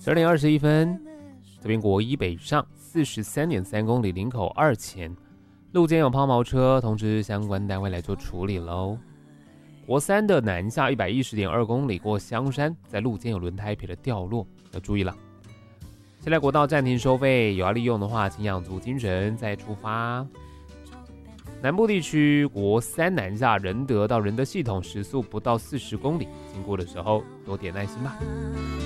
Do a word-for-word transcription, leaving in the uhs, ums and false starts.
十二点二十一分，这边国一北上四十三点三公里，林口二前路肩有抛锚车，通知相关单位来做处理喽。国三的南下一百一十点二公里，过香山，在路肩有轮胎皮的掉落，要注意了。现在国道暂停收费，有要利用的话，请养足精神再出发。南部地区国三南下仁德到仁德系统时速不到四十公里，经过的时候多点耐心吧。